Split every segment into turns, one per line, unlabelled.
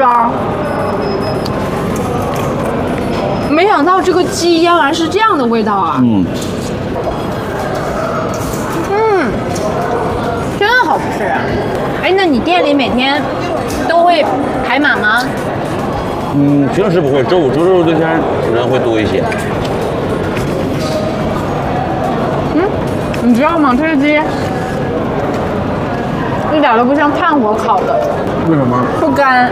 啊！没想到这个鸡腌完是这样的味道啊！真的好吃。哎，那你店里每天都会排满吗？
平时不会，周五、周六这天人会多一些。
你知道吗？这个鸡一点都不像炭火烤的。
为什么？
不干。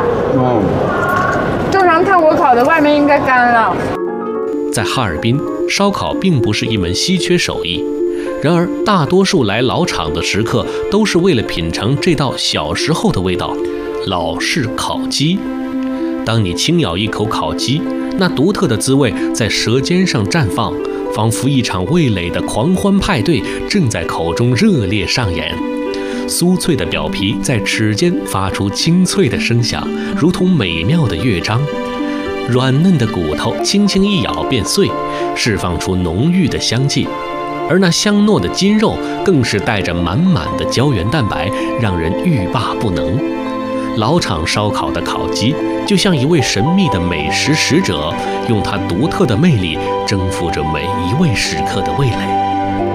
正常炭火烤的外面应该干了。
在哈尔滨，烧烤并不是一门稀缺手艺。然而，大多数来老厂的食客都是为了品尝这道小时候的味道——老式烤鸡。当你轻咬一口烤鸡，那独特的滋味在舌尖上绽放，仿佛一场味蕾的狂欢派对正在口中热烈上演。酥脆的表皮在齿间发出清脆的声响，如同美妙的乐章。软嫩的骨头轻轻一咬便碎，释放出浓郁的香气。而那香糯的筋肉更是带着满满的胶原蛋白，让人欲罢不能。老厂烧烤的烤鸡就像一位神秘的美食使者，用它独特的魅力征服着每一位食客的味蕾。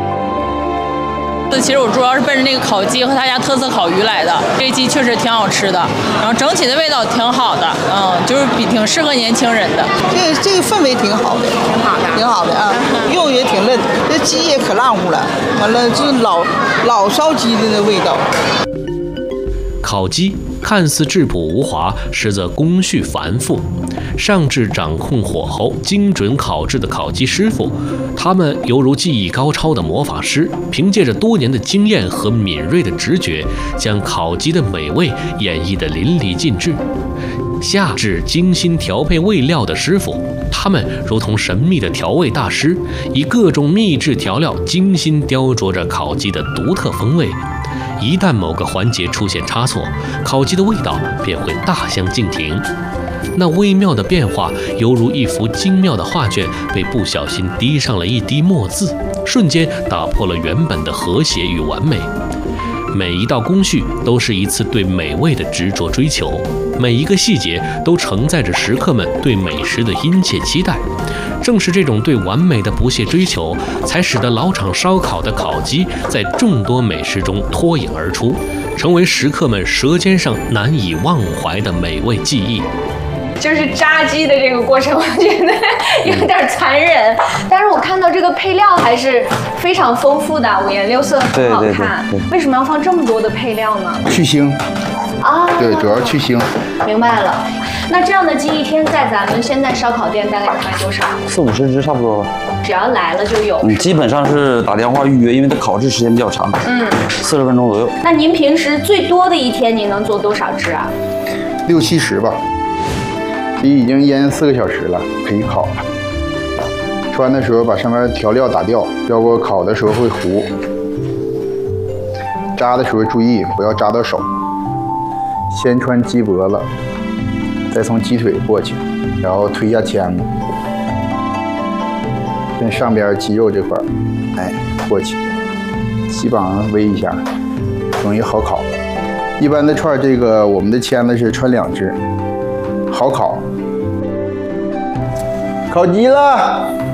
其实我主要是奔着那个烤鸡和他家特色烤鱼来的，这个鸡确实挺好吃的，然后整体的味道挺好的，就是挺适合年轻人的。
这个氛围挺好的，挺好的啊，肉也挺嫩，这鸡也可烂乎了，完了就是老烧鸡的那味道。
烤鸡看似质朴无华，实则工序繁复。上至掌控火候、精准烤制的烤鸡师傅，他们犹如技艺高超的魔法师，凭借着多年的经验和敏锐的直觉，将烤鸡的美味演绎得淋漓尽致。下至精心调配味料的师傅，他们如同神秘的调味大师，以各种秘制调料精心雕琢着烤鸡的独特风味。一旦某个环节出现差错，烤鸡的味道便会大相径庭。那微妙的变化，犹如一幅精妙的画卷被不小心滴上了一滴墨字，瞬间打破了原本的和谐与完美。每一道工序都是一次对美味的执着追求，每一个细节都承载着食客们对美食的殷切期待。正是这种对完美的不懈追求，才使得老厂烧烤的烤鸡在众多美食中脱颖而出，成为食客们舌尖上难以忘怀的美味记忆。
就是炸鸡的这个过程，我觉得有点残忍，但是我看到这个配料还是非常丰富的，五颜六色，很好看。为什么要放这么多的配料呢？
去腥。对，主要去腥。
明白了。那这样的鸡一天在咱们现在烧烤店大概卖多少
？40-50只差不多吧。
只要来了就有。
基本上是打电话预约，因为它烤制时间比较长，40分钟左右。
那您平时最多的一天您能做多少只啊
？60-70吧。鸡已经腌4个小时了，可以烤了。穿的时候把上面调料打掉，要不烤的时候会糊。扎的时候注意不要扎到手。先穿鸡脖子，再从鸡腿过去，然后推下签子，跟上边鸡肉这块过去，鸡膀煨一下，容易好烤。一般的串这个我们的签子是穿2只，好烤。烤鸡了。